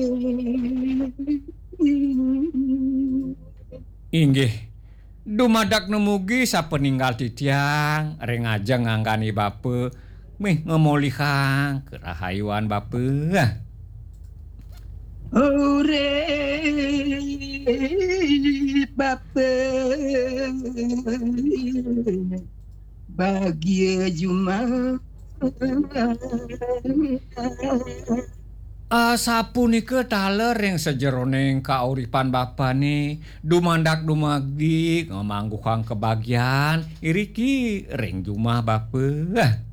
Inggih, dumadak nemugi sapeninggal titiang, reng ajeng ngangkani bape, meh ngemolihang kerahayuan bape. Urip bape bahagia Jumat. Sapunika taler yang sejeroning kauripan bapane dumandak dumadi ngamangguhang kebagian iriki ring jumah bape.